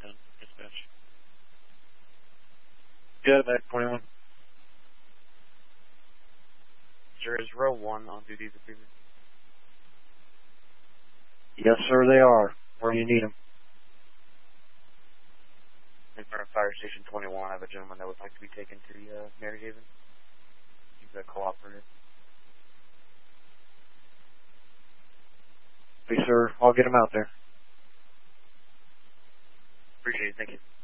10, dispatch. Got it back, 21. Sir, is row 1 on duty this evening? Yes, sir, they are. Where do you need them? In front of Fire Station 21, I have a gentleman that would like to be taken to the Mary Haven. He's a cooperative. Hey, sir, I'll get them out there. Appreciate it, thank you.